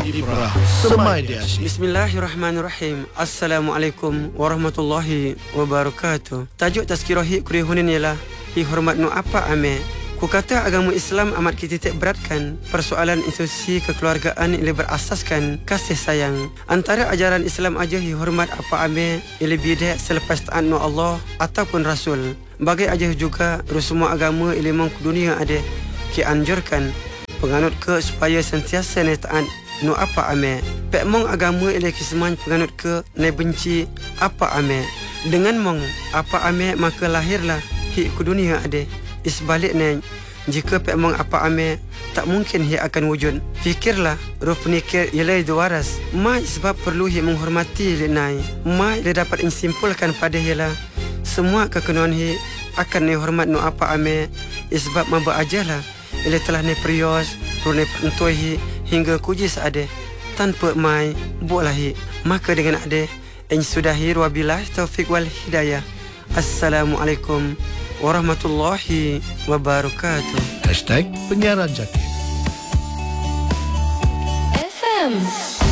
Ibrah Semai dia Asyik. Bismillahirrahmanirrahim. Assalamualaikum warahmatullahi wabarakatuh. Tajuk tazkirah hi kurihunin ialah hi hormat nu apa ame. Ku kata agama Islam amat kita beratkan persoalan institusi kekeluargaan yang berasaskan kasih sayang. Antara ajaran Islam aja hi hormat apa ame ia bidak selepas taat nu Allah ataupun Rasul. Bagai aja juga semua agama ilmu dunia ada ki anjurkan penganut ke supaya sentiasa ne taat nu apa ame. Pek mong agama ile kisman penganut ke ne benci apa ame. Dengan mong apa ame maka lahirlah hi ke dunia ade. Isbaliknya jika pek mong apa ame tak mungkin hi akan wujud. Fikirlah roh penikir ialah waras. Mai sebab perlu hi menghormati lenai. Mai dia dapat insimpulkan pada ialah semua kekenuan hi akan ne hormat nu apa ame. Sebab maba ajalah ia telah ne prios roh ne pentoi hingga kuji seade tanpa mai bolahi. Maka dengan ade en sudahi wabillahi taufik wal hidayah. Assalamualaikum warahmatullahi wabarakatuh. #Penyiaran Jaki. FM